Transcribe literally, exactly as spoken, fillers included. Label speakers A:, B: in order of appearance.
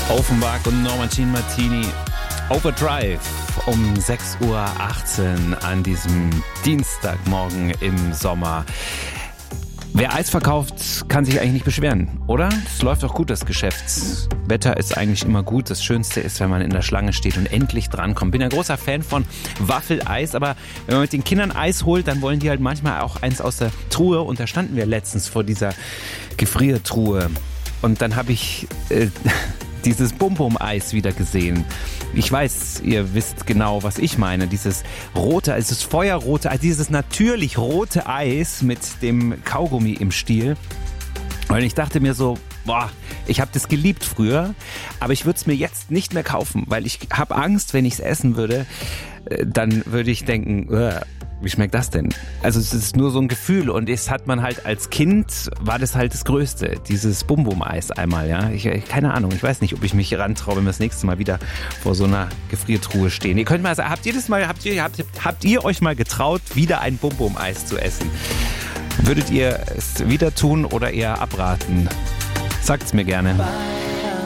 A: Offenbach und Norma Jean Martini. Overdrive um sechs Uhr achtzehn an diesem Dienstagmorgen im Sommer. Wer Eis verkauft, kann sich eigentlich nicht beschweren, oder? Es läuft doch gut, das Geschäftswetter ist eigentlich immer gut. Das Schönste ist, wenn man in der Schlange steht und endlich drankommt. Bin ein großer Fan von Waffeleis, aber wenn man mit den Kindern Eis holt, dann wollen die halt manchmal auch eins aus der Truhe. Und da standen wir letztens vor dieser Gefriertruhe. Und dann habe ich äh, dieses Bum-Bum-Eis wieder gesehen. Ich weiß, ihr wisst genau, was ich meine. Dieses rote, also das feuerrote, also dieses natürlich rote Eis mit dem Kaugummi im Stiel. Und ich dachte mir so, boah, ich habe das geliebt früher, aber ich würde es mir jetzt nicht mehr kaufen, weil ich habe Angst, wenn ich es essen würde, dann würde ich denken, wie schmeckt das denn? Also es ist nur so ein Gefühl und es hat man halt als Kind, war das halt das Größte, dieses Bum-Bum-Eis einmal, ja. Ich, keine Ahnung, ich weiß nicht, ob ich mich rantraue, wenn wir das nächste Mal wieder vor so einer Gefriertruhe stehen. Ihr könnt mal sagen, habt ihr das mal, habt ihr, habt, habt ihr euch mal getraut, wieder ein Bum-Bum-Eis zu essen? Würdet ihr es wieder tun oder eher abraten? Sagt's mir gerne.